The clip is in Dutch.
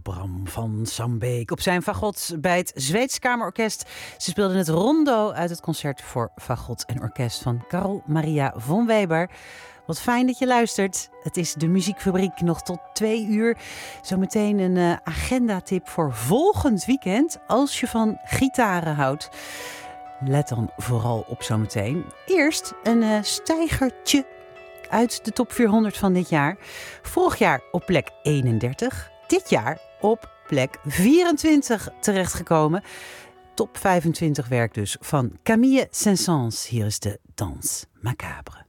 Bram van Sambeek op zijn fagot bij het Zweeds Kamerorkest. Ze speelden het rondo uit het concert voor fagot en orkest van Carl Maria von Weber. Wat fijn dat je luistert. Het is de Muziekfabriek nog tot 2 uur. Zometeen een agendatip voor volgend weekend als je van gitaren houdt. Let dan vooral op zometeen. Eerst een stijgertje uit de top 400 van dit jaar. Vorig jaar op plek 31. Dit jaar op plek 24 terechtgekomen. Top 25 werk dus van Camille Saint-Saëns. Hier is de Danse Macabre.